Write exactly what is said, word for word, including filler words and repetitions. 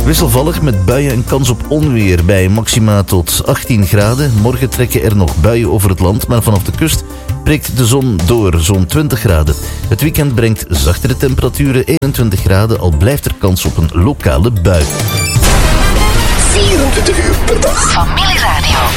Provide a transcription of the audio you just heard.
Wisselvallig met buien en kans op onweer bij maxima tot achttien graden. Morgen trekken er nog buien over het land, maar vanaf de kust breekt de zon door, zo'n twintig graden. Het weekend brengt zachtere temperaturen, eenentwintig graden, al blijft er kans op een lokale bui. vierentwintig uur per dag. Familieradio.